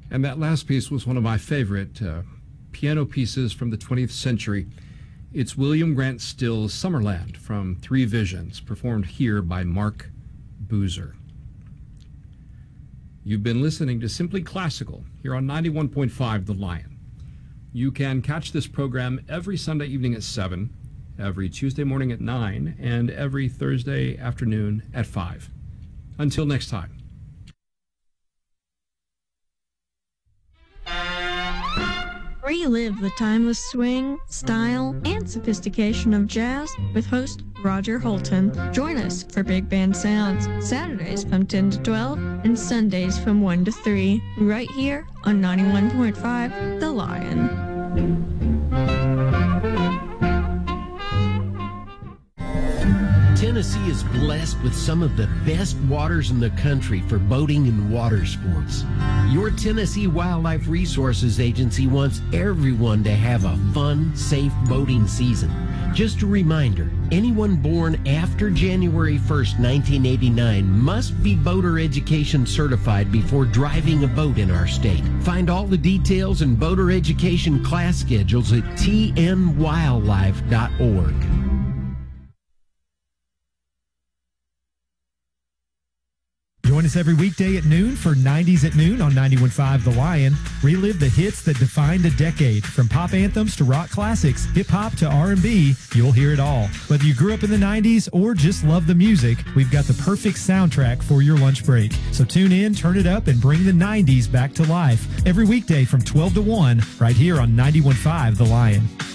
And that last piece was one of my favorite piano pieces from the 20th century. It's William Grant Still's Summerland from Three Visions, performed here by Mark Boozer. You've been listening to Simply Classical here on 91.5 The Lion. You can catch this program every Sunday evening at 7, every Tuesday morning at 9, and every Thursday afternoon at 5. Until next time. Relive the timeless swing, style, and sophistication of jazz with host Roger Holton. Join us for Big Band Sounds, Saturdays from 10 to 12 and Sundays from 1 to 3, right here on 91.5 The Lion. Tennessee is blessed with some of the best waters in the country for boating and water sports. Your Tennessee Wildlife Resources Agency wants everyone to have a fun, safe boating season. Just a reminder, anyone born after January 1st, 1989 must be boater education certified before driving a boat in our state. Find all the details and boater education class schedules at tnwildlife.org. Join us every weekday at noon for 90s at Noon on 91.5 The Lion. Relive the hits that defined a decade. From pop anthems to rock classics, hip-hop to R&B, you'll hear it all. Whether you grew up in the 90s or just love the music, we've got the perfect soundtrack for your lunch break. So tune in, turn it up, and bring the 90s back to life. Every weekday from 12 to 1, right here on 91.5 The Lion.